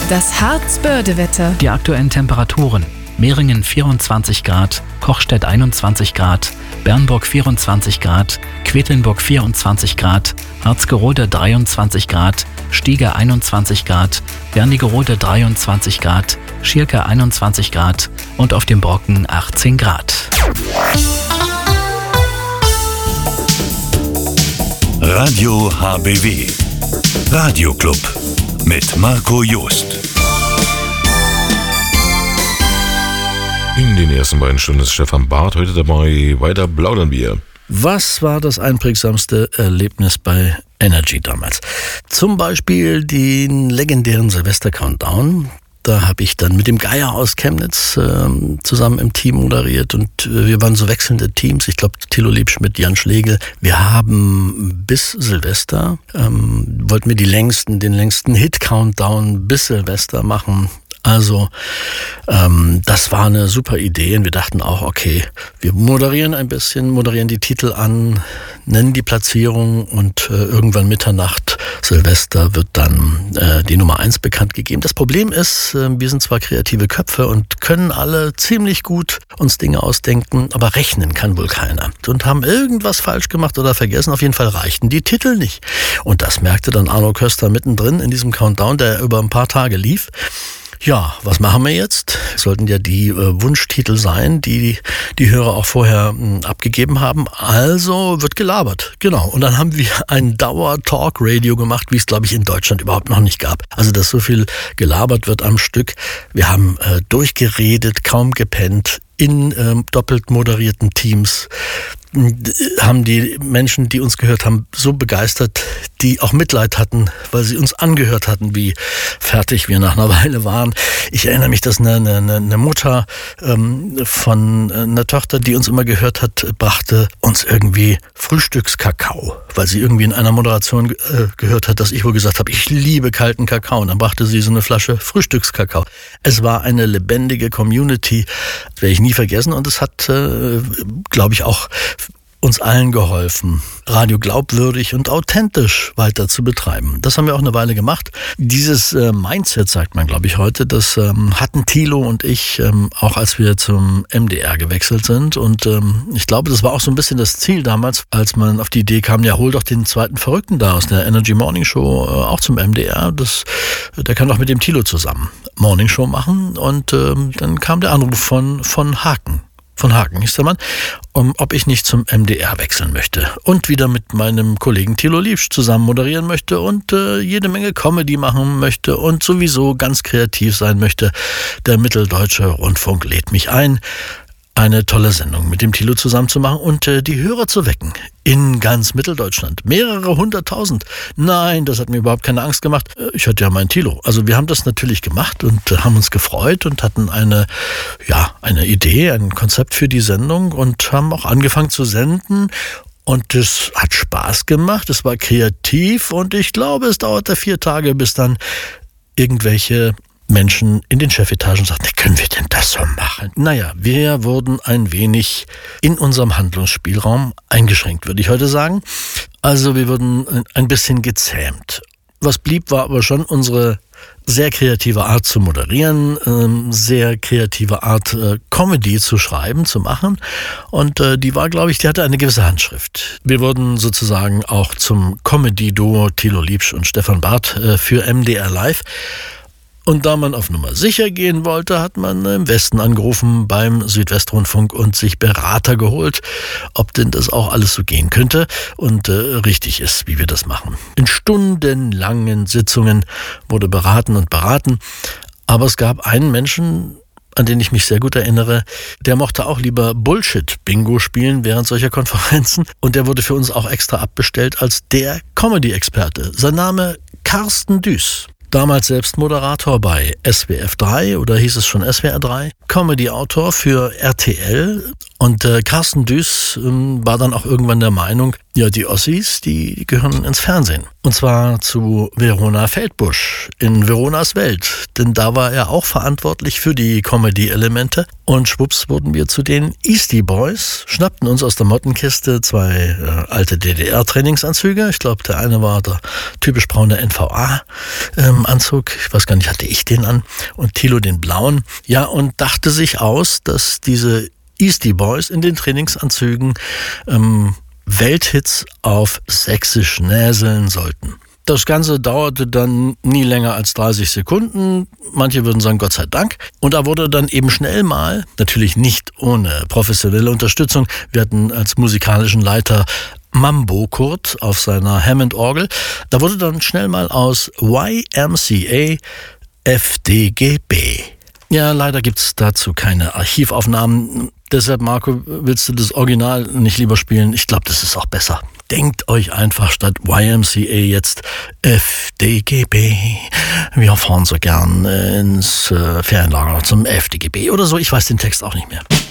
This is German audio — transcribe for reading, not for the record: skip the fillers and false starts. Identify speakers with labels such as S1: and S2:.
S1: Das Harzbörde-Wetter.
S2: Die aktuellen Temperaturen: Meringen 24 Grad, Kochstedt 21 Grad, Bernburg 24 Grad, Quedlinburg 24 Grad, Harzgerode 23 Grad, Stiege 21 Grad, Wernigerode 23 Grad, Schierke 21 Grad und auf dem Brocken 18 Grad.
S3: Radio HBW. Radioclub mit Marco Joost.
S4: In den ersten beiden Stunden ist Stefan Barth heute dabei. Weiter plaudern wir.
S5: Was war das einprägsamste Erlebnis bei Energy damals? Zum Beispiel den legendären Silvester-Countdown. Da habe ich dann mit dem Geier aus Chemnitz zusammen im Team moderiert und wir waren so wechselnde Teams. Ich glaube, Thilo Liebschmidt, Jan Schlegel. Wir haben bis Silvester, wollten wir den längsten Hit-Countdown bis Silvester machen. Also das war eine super Idee und wir dachten auch, okay, wir moderieren ein bisschen, moderieren die Titel an, nennen die Platzierung und irgendwann Mitternacht, Silvester, wird dann die Nummer 1 bekannt gegeben. Das Problem ist, wir sind zwar kreative Köpfe und können alle ziemlich gut uns Dinge ausdenken, aber rechnen kann wohl keiner. Und haben irgendwas falsch gemacht oder vergessen, auf jeden Fall reichten die Titel nicht. Und das merkte dann Arno Köster mittendrin in diesem Countdown, der über ein paar Tage lief. Ja, was machen wir jetzt? Sollten ja die Wunschtitel sein, die Hörer auch vorher abgegeben haben. Also wird gelabert, genau. Und dann haben wir ein Dauer-Talk-Radio gemacht, wie es, glaube ich, in Deutschland überhaupt noch nicht gab. Also, dass so viel gelabert wird am Stück. Wir haben durchgeredet, kaum gepennt, in doppelt moderierten Teams. Haben die Menschen, die uns gehört haben, so begeistert, die auch Mitleid hatten, weil sie uns angehört hatten, wie fertig wir nach einer Weile waren. Ich erinnere mich, dass eine Mutter von einer Tochter, die uns immer gehört hat, brachte uns irgendwie Frühstückskakao, weil sie irgendwie in einer Moderation gehört hat, dass ich wohl gesagt habe, ich liebe kalten Kakao. Und dann brachte sie so eine Flasche Frühstückskakao. Es war eine lebendige Community, das werde ich nie vergessen. Und es hat, glaube ich, auch uns allen geholfen, Radio glaubwürdig und authentisch weiter zu betreiben. Das haben wir auch eine Weile gemacht. Dieses Mindset, sagt man, glaube ich, heute, das hatten Thilo und ich auch, als wir zum MDR gewechselt sind. Und ich glaube, das war auch so ein bisschen das Ziel damals, als man auf die Idee kam, ja, hol doch den zweiten Verrückten da aus der Energy Morning Show auch zum MDR. Der kann doch mit dem Thilo zusammen Morning Show machen. Und dann kam der Anruf von Haken. Von Haken hieß der Mann, ob ich nicht zum MDR wechseln möchte und wieder mit meinem Kollegen Thilo Liebsch zusammen moderieren möchte und jede Menge Comedy machen möchte und sowieso ganz kreativ sein möchte. Der Mitteldeutsche Rundfunk lädt mich ein, eine tolle Sendung mit dem Thilo zusammen zu machen und die Hörer zu wecken in ganz Mitteldeutschland. Mehrere 100.000. Nein, das hat mir überhaupt keine Angst gemacht. Ich hatte ja meinen Thilo. Also wir haben das natürlich gemacht und haben uns gefreut und hatten eine Idee, ein Konzept für die Sendung und haben auch angefangen zu senden. Und es hat Spaß gemacht, es war kreativ und ich glaube, es dauerte 4 Tage, bis dann irgendwelche Menschen in den Chefetagen sagten, können wir denn das so machen? Naja, wir wurden ein wenig in unserem Handlungsspielraum eingeschränkt, würde ich heute sagen. Also wir wurden ein bisschen gezähmt. Was blieb, war aber schon unsere sehr kreative Art zu moderieren, sehr kreative Art Comedy zu schreiben, zu machen. Und die war, glaube ich, die hatte eine gewisse Handschrift. Wir wurden sozusagen auch zum Comedy-Duo Thilo Liebsch und Stefan Barth für MDR Live. Und da man auf Nummer sicher gehen wollte, hat man im Westen angerufen beim Südwestrundfunk und sich Berater geholt, ob denn das auch alles so gehen könnte und richtig ist, wie wir das machen. In stundenlangen Sitzungen wurde beraten und beraten, aber es gab einen Menschen, an den ich mich sehr gut erinnere, der mochte auch lieber Bullshit-Bingo spielen während solcher Konferenzen und der wurde für uns auch extra abbestellt als der Comedy-Experte. Sein Name Carsten Düß. Damals selbst Moderator bei SWF 3 oder hieß es schon SWR 3, Comedy-Autor für RTL und Carsten Düß war dann auch irgendwann der Meinung, Ja, die Ossis, die gehören ins Fernsehen. Und zwar zu Verona Feldbusch in Veronas Welt. Denn da war er auch verantwortlich für die Comedy-Elemente. Und schwupps wurden wir zu den Eastie Boys, schnappten uns aus der Mottenkiste 2 alte DDR-Trainingsanzüge. Ich glaube, der eine war der typisch braune NVA-Anzug. Ich weiß gar nicht, hatte ich den an? Und Thilo den blauen. Ja, und dachte sich aus, dass diese Eastie Boys in den Trainingsanzügen Welthits auf Sächsisch näseln sollten. Das Ganze dauerte dann nie länger als 30 Sekunden. Manche würden sagen, Gott sei Dank. Und da wurde dann eben schnell mal, natürlich nicht ohne professionelle Unterstützung, wir hatten als musikalischen Leiter Mambo Kurt auf seiner Hammond-Orgel, da wurde dann schnell mal aus YMCA FDGB. Ja, leider gibt's dazu keine Archivaufnahmen. Deshalb, Marco, willst du das Original nicht lieber spielen? Ich glaube, das ist auch besser. Denkt euch einfach statt YMCA jetzt FDGB. Wir fahren so gern ins Ferienlager zum FDGB oder so. Ich weiß den Text auch nicht mehr.